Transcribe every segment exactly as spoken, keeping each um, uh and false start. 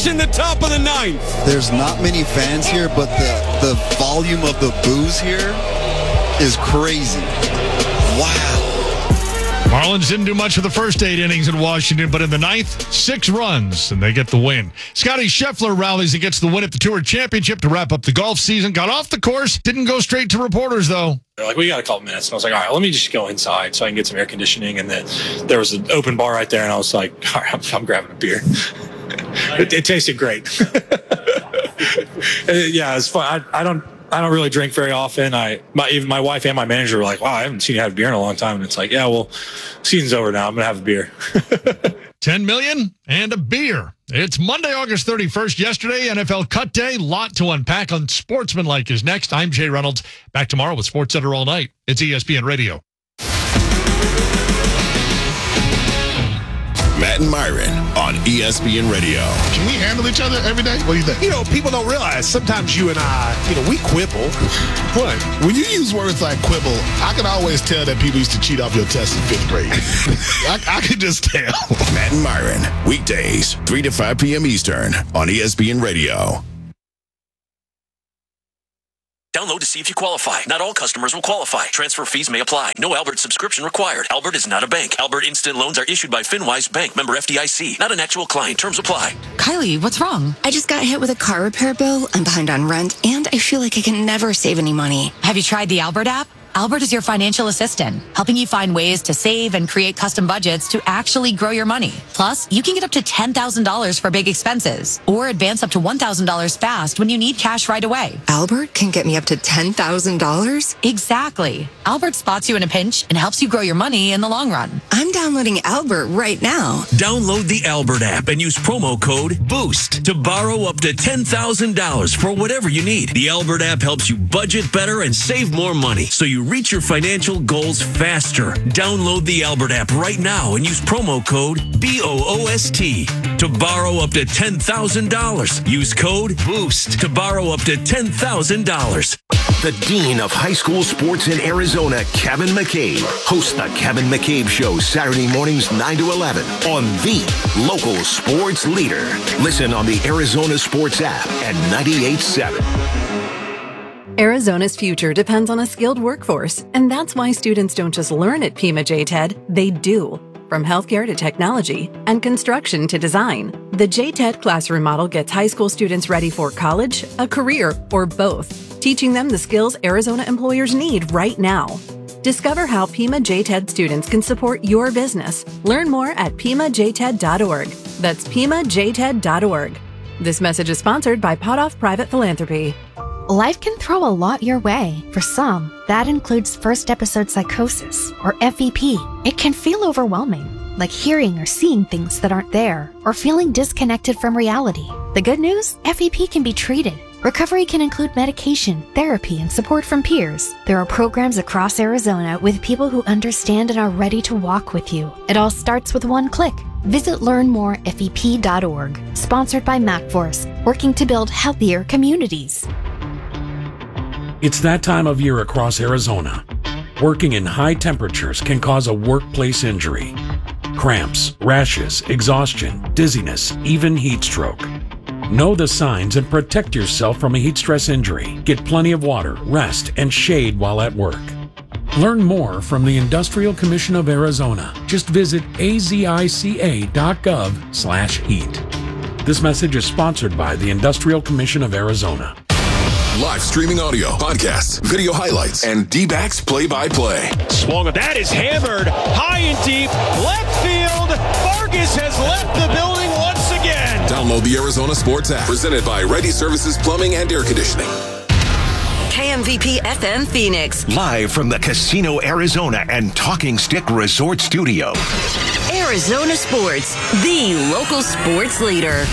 pitch in the top of the ninth. There's not many fans here, but the, the volume of the boos here is crazy. Wow. Marlins didn't do much for the first eight innings in Washington, but in the ninth, six runs, and they get the win. Scotty Scheffler rallies and gets the win at the Tour Championship to wrap up the golf season. Got off the course, didn't go straight to reporters, though. They're like, we got a couple minutes. And I was like, all right, let me just go inside so I can get some air conditioning. And then there was an open bar right there, and I was like, all right, I'm, I'm grabbing a beer. it, it tasted great. Yeah, it's fun. I, I don't... I don't really drink very often. I, my, even my wife and my manager were like, wow, I haven't seen you have a beer in a long time. And it's like, yeah, well, season's over now. I'm going to have a beer. ten million and a beer. It's Monday, August thirty-first. Yesterday, N F L cut day. Lot to unpack on Sportsmanlike is next. I'm Jay Reynolds. Back tomorrow with SportsCenter all night. It's E S P N Radio. Matt and Myron on E S P N Radio. Can we handle each other every day? What do you think? You know, people don't realize sometimes you and I, you know, we quibble. What? When you use words like quibble, I can always tell that people used to cheat off your test in fifth grade. I, I can just tell. Matt and Myron, weekdays, three to five p.m. Eastern on E S P N Radio. Download to see if you qualify. Not all customers will qualify. Transfer fees may apply. No Albert subscription required. Albert is not a bank. Albert Instant Loans are issued by FinWise Bank, member F D I C. Not an actual client. Terms apply. Kylie, what's wrong? I just got hit with a car repair bill. I'm behind on rent, and I feel like I can never save any money. Have you tried the Albert app? Albert is your financial assistant, helping you find ways to save and create custom budgets to actually grow your money. Plus, you can get up to ten thousand dollars for big expenses or advance up to one thousand dollars fast when you need cash right away. Albert can get me up to ten thousand dollars? Exactly. Albert spots you in a pinch and helps you grow your money in the long run. I'm downloading Albert right now. Download the Albert app and use promo code BOOST to borrow up to ten thousand dollars for whatever you need. The Albert app helps you budget better and save more money, so you reach your financial goals faster. Download the Albert app right now and use promo code B O O S T to borrow up to ten thousand dollars. Use code BOOST to borrow up to ten thousand dollars. The Dean of High School Sports in Arizona, Kevin McCabe, hosts the Kevin McCabe Show Saturday mornings nine to eleven on the local sports leader. Listen on the Arizona Sports app at ninety-eight point seven. Arizona's future depends on a skilled workforce, and that's why students don't just learn at Pima J TED, they do. From healthcare to technology and construction to design, the J TED classroom model gets high school students ready for college, a career, or both, teaching them the skills Arizona employers need right now. Discover how Pima J TED students can support your business. Learn more at pima j ted dot org. That's pima j ted dot org. This message is sponsored by Potoff Private Philanthropy. Life can throw a lot your way. For some, that includes first episode psychosis, or F E P. It can feel overwhelming, like hearing or seeing things that aren't there, or feeling disconnected from reality. The good news? F E P can be treated. Recovery can include medication, therapy, and support from peers. There are programs across Arizona with people who understand and are ready to walk with you. It all starts with one click. Visit learn more F E P dot org. Sponsored by MacForce, working to build healthier communities. It's that time of year across Arizona. Working in high temperatures can cause a workplace injury. Cramps, rashes, exhaustion, dizziness, even heat stroke. Know the signs and protect yourself from a heat stress injury. Get plenty of water, rest, and shade while at work. Learn more from the Industrial Commission of Arizona. Just visit a z i c a dot gov slash heat. This message is sponsored by the Industrial Commission of Arizona. Live streaming audio, podcasts, video highlights, and D-backs play-by-play. Swung it. That is hammered high and deep. Left field. Vargas has left the building once again. Download the Arizona Sports app. Presented by Ready Services Plumbing and Air Conditioning. K M V P F M Phoenix. Live from the Casino Arizona and Talking Stick Resort Studio. Arizona Sports, the local sports leader.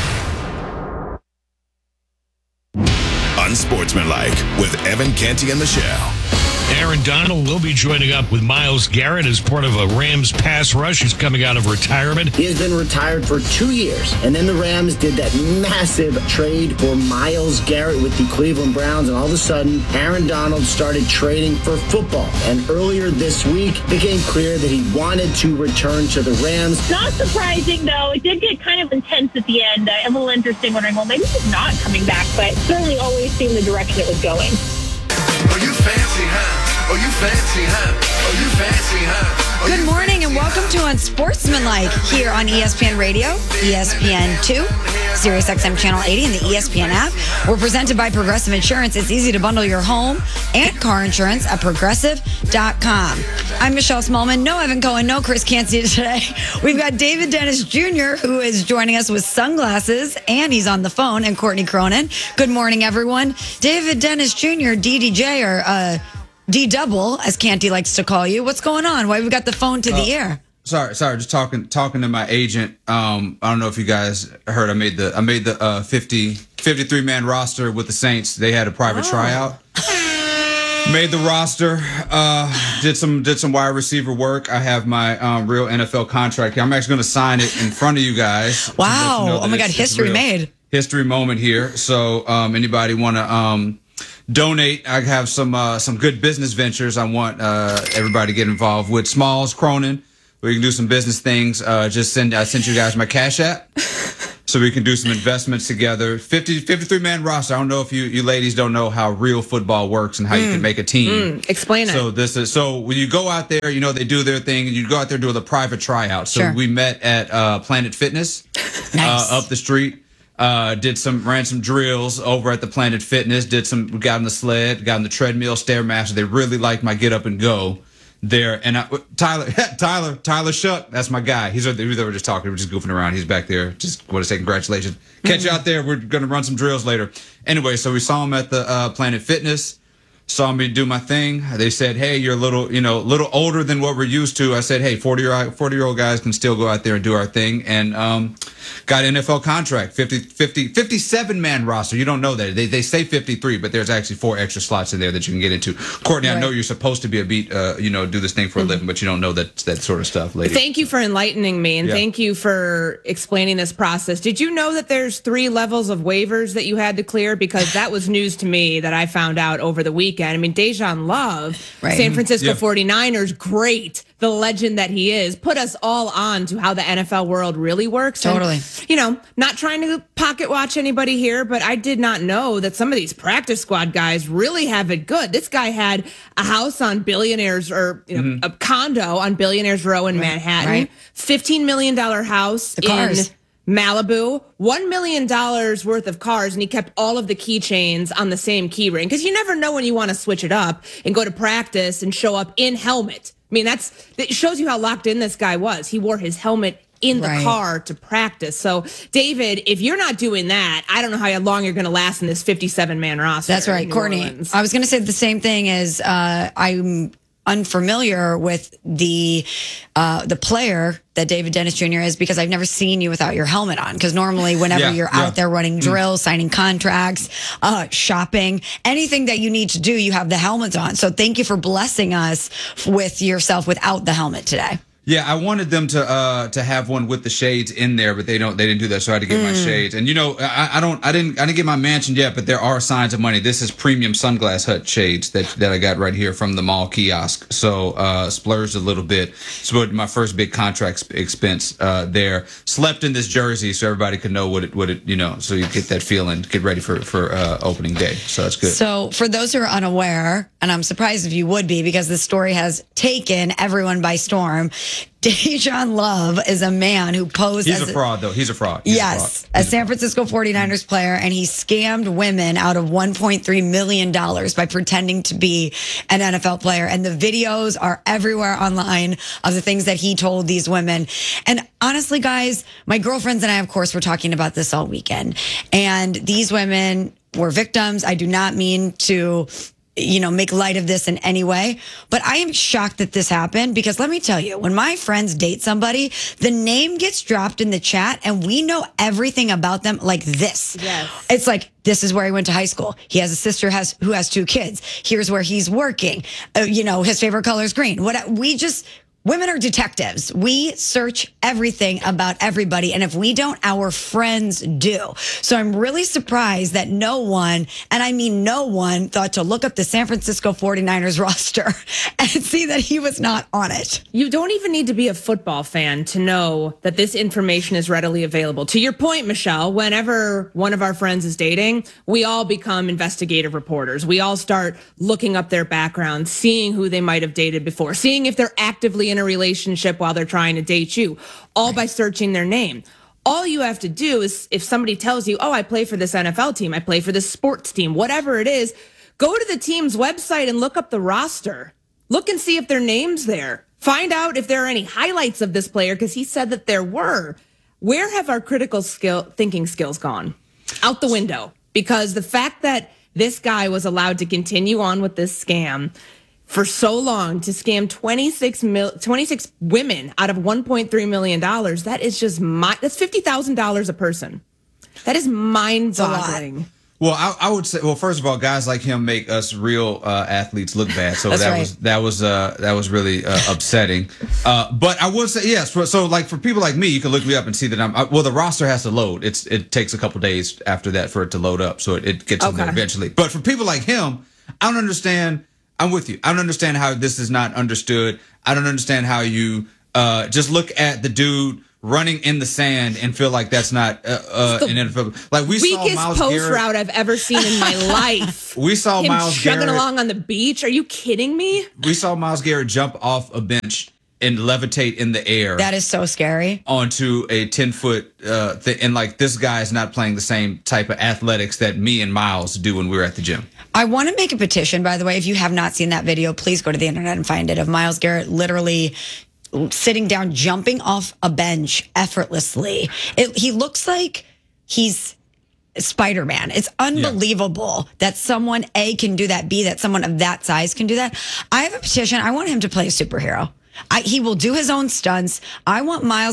Unsportsmanlike with Evan Canty and Michelle. Aaron Donald will be joining up with Myles Garrett as part of a Rams pass rush. He's coming out of retirement. He has been retired for two years, and then the Rams did that massive trade for Myles Garrett with the Cleveland Browns, and all of a sudden, Aaron Donald started trading for football. And earlier this week, it became clear that he wanted to return to the Rams. Not surprising, though. It did get kind of intense at the end. Uh, a little interesting, wondering, well, maybe he's not coming back, but certainly always seemed the direction it was going. Oh, you fancy, huh? Oh, you fancy, huh? Oh, you fancy, huh? Oh, Good morning and welcome to Unsportsmanlike here on E S P N Radio, E S P N two, Sirius X M Channel eighty, and the E S P N app. We're presented by Progressive Insurance. It's easy to bundle your home and car insurance at progressive dot com. I'm Michelle Smallman. No Evan Cohen. No Chris Canty today. We've got David Dennis Junior who is joining us with sunglasses, and he's on the phone, and Courtney Cronin. Good morning, everyone. David Dennis Junior, D D J, or uh, D-Double, as Canty likes to call you. What's going on? Why have we got the phone to uh, the air? Sorry, sorry. Just talking, talking to my agent. Um, I don't know if you guys heard. I made the, I made the uh, fifty, fifty-three man roster with the Saints. They had a private oh. tryout. Made the roster. Uh, did some, did some wide receiver work. I have my um, real N F L contract here. I'm actually going to sign it in front of you guys. Wow! You know oh my God! History made. History moment here. So, um, anybody want to um, donate? I have some uh, some good business ventures. I want uh, everybody to get involved with. Smalls, Cronin. We can do some business things. Uh, just send. I sent you guys my Cash App, so we can do some investments together. fifty, fifty-three man roster. I don't know if you you ladies don't know how real football works and how mm. you can make a team. Mm. Explain so it. So this is so when you go out there, you know they do their thing, and you go out there doing a private tryout. So sure. we met at uh, Planet Fitness, nice. uh, up the street. Uh, did some, ran some drills over at the Planet Fitness, did some, got on the sled, got on the treadmill, Stairmaster. They really liked my get up and go there. And I, Tyler, Tyler, Tyler Shuck, that's my guy. He's, we were just talking, we were just goofing around. He's back there. Just want to say congratulations. Catch you out there. We're going to run some drills later. Anyway, so we saw him at the uh, Planet Fitness. Saw me do my thing. They said, hey, you're a little, you know, a little older than what we're used to. I said, hey, forty year old guys can still go out there and do our thing. And um, got an N F L contract, fifty, fifty, fifty-seven man roster. You don't know that. They they say fifty-three, but there's actually four extra slots in there that you can get into. Courtney, right. I know you're supposed to be a beat, uh, you know, do this thing for a living, but you don't know that that sort of stuff, lady. Thank you for enlightening me, and yeah. thank you for explaining this process. Did you know that there's three levels of waivers that you had to clear? Because that was news to me that I found out over the weekend. I mean, Dejan Love, right. San Francisco yeah. forty-niners, great. The legend that he is, put us all on to how the N F L world really works. Totally. And, you know, not trying to pocket watch anybody here, but I did not know that some of these practice squad guys really have it good. This guy had a house on Billionaires, or you know, mm-hmm. a condo on Billionaires Row in right. Manhattan, right. fifteen million dollars house the cars. in Malibu, one million dollars worth of cars, and he kept all of the keychains on the same key ring. Because you never know when you want to switch it up and go to practice and show up in helmet. I mean, that's it shows you how locked in this guy was. He wore his helmet in the right. car to practice. So, David, if you're not doing that, I don't know how long you're going to last in this fifty-seven man roster. That's right, Courtney. Orleans. I was going to say the same thing as uh, I'm unfamiliar with the uh, the player that David Dennis Junior is, because I've never seen you without your helmet on. Because normally whenever yeah, you're yeah. out there running drills, mm. signing contracts, uh, shopping, anything that you need to do, you have the helmet on. So thank you for blessing us with yourself without the helmet today. Yeah, I wanted them to uh to have one with the shades in there, but they don't. They didn't do that, so I had to get mm. my shades. And you know, I, I don't. I didn't. I didn't get my mansion yet, but there are signs of money. This is premium Sunglass Hut shades that that I got right here from the mall kiosk. So uh splurged a little bit. So my first big contract expense uh there. Slept in this jersey so everybody could know what it what it you know. So you get that feeling. Get ready for for uh, opening day. So that's good. So for those who are unaware, and I'm surprised if you would be, because this story has taken everyone by storm. Dejan Love is a man who posed He's as a fraud, though. He's a fraud. He's yes, a, fraud. a San Francisco forty-niners player, and he scammed women out of one point three million dollars by pretending to be an N F L player. And the videos are everywhere online of the things that he told these women. And honestly, guys, my girlfriends and I, of course, were talking about this all weekend. And these women were victims. I do not mean to you know, make light of this in any way. But I am shocked that this happened because let me tell you, when my friends date somebody, the name gets dropped in the chat and we know everything about them like this. Yes. It's like, this is where he went to high school. He has a sister has who has two kids. Here's where he's working. Uh, you know, his favorite color is green. What we just... Women are detectives. We search everything about everybody. And if we don't, our friends do. So I'm really surprised that no one, and I mean no one, thought to look up the San Francisco forty-niners roster and see that he was not on it. You don't even need to be a football fan to know that this information is readily available. To your point, Michelle, whenever one of our friends is dating, we all become investigative reporters. We all start looking up their background, seeing who they might have dated before, seeing if they're actively in a relationship while they're trying to date you, all by searching their name. All you have to do is if somebody tells you, oh, I play for this N F L team, I play for this sports team, whatever it is, go to the team's website and look up the roster. Look and see if their name's there. Find out if there are any highlights of this player because he said that there were. Where have our critical skill thinking skills gone? Out the window. Because the fact that this guy was allowed to continue on with this scam for so long, to scam twenty-six, mil, twenty-six women out of one point three million dollars, that is just, my, that's fifty thousand dollars a person. That is mind-boggling. Well, I, I would say, well, first of all, guys like him make us real uh, athletes look bad. So That's that right. was that was uh, that was really uh, upsetting. Uh, but I would say yes. For, so like for people like me, you can look me up and see that I'm. I, well, the roster has to load. It's it takes a couple days after that for it to load up, so it, it gets in there Okay. eventually. But for people like him, I don't understand. I'm with you. I don't understand how this is not understood. I don't understand how you uh, just look at the dude running in the sand and feel like that's not uh, uh, an N F L. Like we saw Weakest Myles post Garrett. route I've ever seen in my life. We saw Him Myles chugging Garrett. along on the beach. Are you kidding me? We saw Myles Garrett jump off a bench and levitate in the air That is so scary. onto a ten foot uh, th- and like this guy is not playing the same type of athletics that me and Miles do when we were at the gym. I want to make a petition, by the way. If you have not seen that video, please go to the internet and find it, of Myles Garrett literally sitting down, jumping off a bench effortlessly. It, he looks like he's Spider-Man. It's unbelievable yeah. that someone, A, can do that, B, that someone of that size can do that. I have a petition. I want him to play a superhero. I, he will do his own stunts. I want Myles